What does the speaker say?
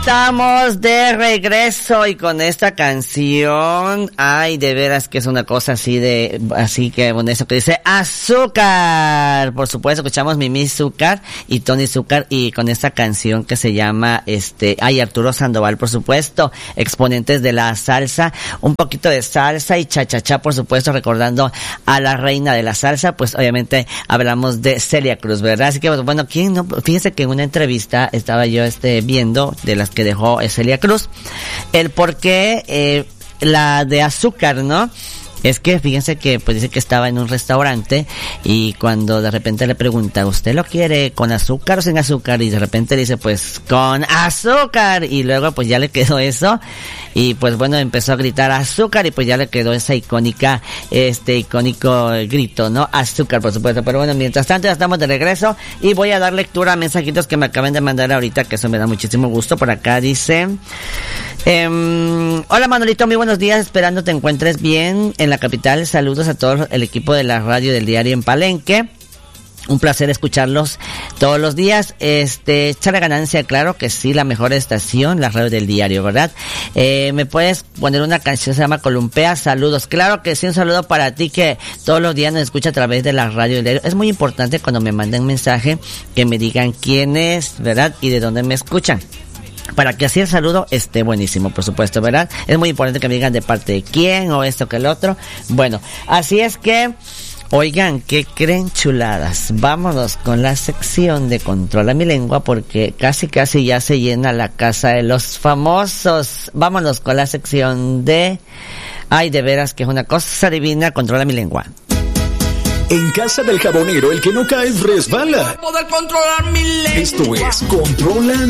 Estamos de regreso y con esta canción, ay, de veras que es una cosa así que bueno, eso que dice Azúcar. Por supuesto, escuchamos Mimi Zúcar y Tony Zúcar y con esta canción que se llama Arturo Sandoval, por supuesto, exponentes de la salsa, un poquito de salsa y cha-cha-cha, por supuesto, recordando a la reina de la salsa, pues obviamente hablamos de Celia Cruz, ¿verdad? Así que bueno, ¿quién no? Fíjense que en una entrevista estaba yo viendo de las que dejó Celia Cruz, el por qué la de Azúcar, ¿no? Es que fíjense que pues dice que estaba en un restaurante y cuando de repente le pregunta, ¿usted lo quiere con azúcar o sin azúcar? Y de repente dice, pues con azúcar, y luego pues ya le quedó eso y pues bueno, empezó a gritar azúcar y pues ya le quedó esa icónico grito, ¿no? Azúcar, por supuesto. Pero bueno, mientras tanto ya estamos de regreso y voy a dar lectura a mensajitos que me acaban de mandar ahorita, que eso me da muchísimo gusto. Por acá dice, hola Manolito, muy buenos días, esperando te encuentres bien en la capital. Saludos a todo el equipo de la radio del diario en Palenque. Un placer escucharlos todos los días. Echar la ganancia, claro que sí, la mejor estación, la radio del diario, ¿verdad? ¿Me puedes poner una canción? Se llama Columpea. Saludos. Claro que sí, un saludo para ti que todos los días nos escucha a través de la radio del diario. Es muy importante cuando me manden mensaje que me digan quién es, ¿verdad? Y de dónde me escuchan, para que así el saludo esté buenísimo, por supuesto, ¿verdad? Es muy importante que me digan de parte de quién o esto que el otro. Bueno, así es que, oigan, ¿qué creen, chuladas? Vámonos con la sección de Controla mi lengua, porque casi ya se llena la casa de los famosos. Vámonos con la sección de, ay, de veras que es una cosa divina, Controla mi lengua. En casa del jabonero, el que no cae resbala. Poder controlar mi lengua. Esto es Controla